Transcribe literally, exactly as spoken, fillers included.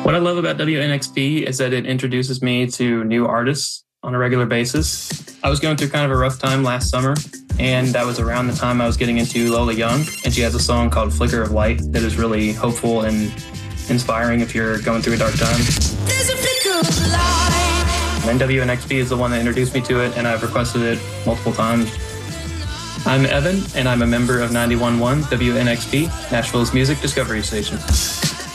What I love about W N X P is that it introduces me to new artists on a regular basis. I was going through kind of a rough time last summer, and that was around the time I was getting into Lola Young, and she has a song called Flicker of Light that is really hopeful and inspiring if you're going through a dark time. There's a flicker of light. And W N X P is the one that introduced me to it, and I've requested it multiple times. I'm Evan, and I'm a member of ninety-one point one W N X P, Nashville's music discovery station.